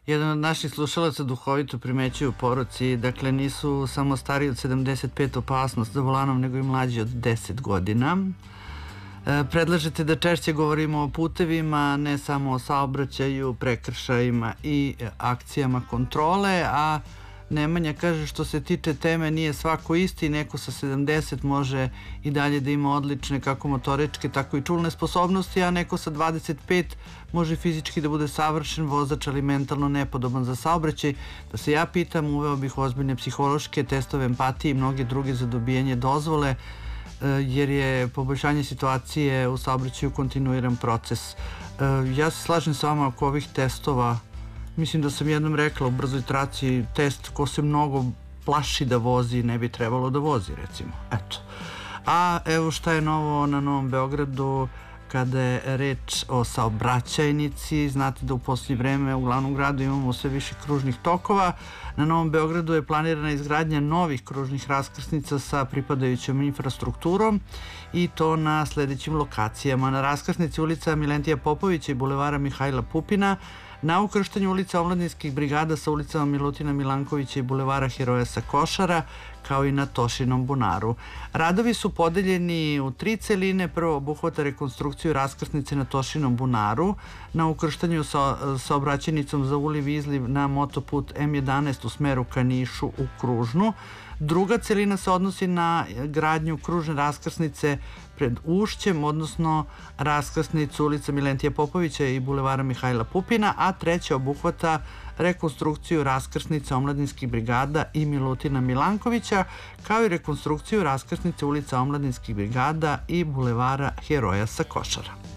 Jedan od naših slušalaca duhovito primećuju u poruci, dakle nisu samo stariji od 75 opasnost za volanom, nego i mlađi od 10 godina. Predlažete da češće govorimo o putevima, ne samo o saobraćaju, prekršajima i akcijama kontrole, a Nemanja kaže što se tiče teme nije svako isti, neko sa 70 može i dalje da ima odlične kako motoričke, tako i čulne sposobnosti, a neko sa 25 može fizički da bude savršen vozač, ali mentalno nepodoban za saobraćaj. Da se ja pitam, uveo bih ozbiljne psihološke testove empatije i mnoge druge za dobijanje dozvole, jer je poboljšanje situacije u saobraćaju kontinuiran proces. Ja se slažem sa vama oko ovih testova. Mislim da sam jednom rekla u brzoj traci test ko se mnogo plaši da vozi ne bi trebalo da vozi, recimo. Eto. A evo šta je novo na Novom Beogradu kada je reč o saobraćajnici. Znate da u posljednje vreme u glavnom gradu imamo sve više kružnih tokova. Na Novom Beogradu je planirana izgradnja novih kružnih raskrsnica sa pripadajućom infrastrukturom i to na sledećim lokacijama. Na raskrsnici ulica Milentija Popovića i bulevara Mihajla Pupina, na ukrštanju ulica Omladinskih brigada sa ulicama Milutina Milankovića i bulevara Heroja sa Košara, kao i na Tošinom bunaru. Radovi su podeljeni u 3 celine. Prvo obuhvata rekonstrukciju raskrsnice na Tošinom bunaru, na ukrštanju sa saobraćajnicom za uliv i izliv na motoput M11 u smeru ka Nišu u Kružnu. Druga celina se odnosi na gradnju kružne raskrsnice pred Ušćem, odnosno raskrsnicu ulica Milentija Popovića i bulevara Mihajla Pupina, a treća obuhvata rekonstrukciju raskrsnice Omladinskih brigada i Milutina Milankovića, kao i rekonstrukciju raskrsnice ulica Omladinskih brigada i bulevara Heroja sa Košara.